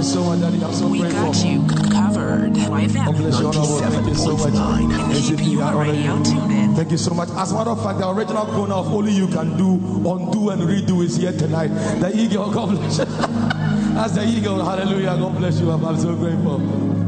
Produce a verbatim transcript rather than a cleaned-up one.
so much, Daddy. I'm so we grateful. got you covered. God bless you, Honorable. Thank you so much. Keep you radio tuned in. Thank you so much. As a matter of fact, the original corner of Only You Can Do, Undo and Redo is here tonight. The eagle, God bless you. That's the eagle. Hallelujah. God bless you. I'm so grateful.